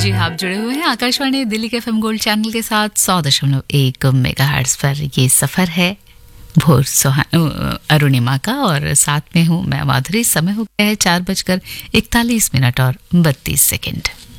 जी हाँ, आप जुड़े हुए हैं आकाशवाणी दिल्ली के एफएम गोल्ड चैनल के साथ 100.1 मेगाहर्ट्ज पर। ये सफर है भोर अरुणिमा का और साथ में हूँ मैं माधुरी। समय हो गया है 4:41 और 32 सेकंड।